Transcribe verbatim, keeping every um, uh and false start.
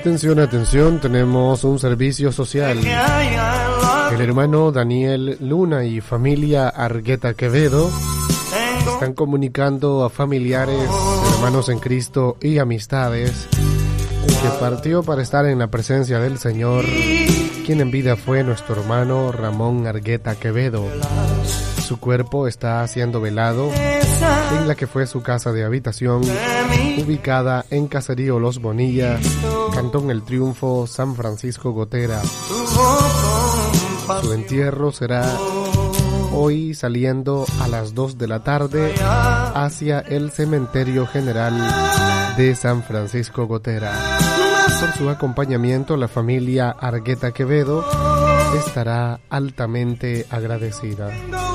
Atención, atención, tenemos un servicio social. El hermano Daniel Luna y familia Argueta Quevedo están comunicando a familiares, hermanos en Cristo y amistades que partió para estar en la presencia del Señor, quien en vida fue nuestro hermano Ramón Argueta Quevedo. Su cuerpo está siendo velado en la que fue su casa de habitación, ubicada en Caserío Los Bonillas, Cantón El Triunfo, San Francisco Gotera. Su entierro será hoy saliendo a las dos de la tarde hacia el Cementerio General de San Francisco Gotera. Por su acompañamiento, la familia Argueta Quevedo estará altamente agradecida.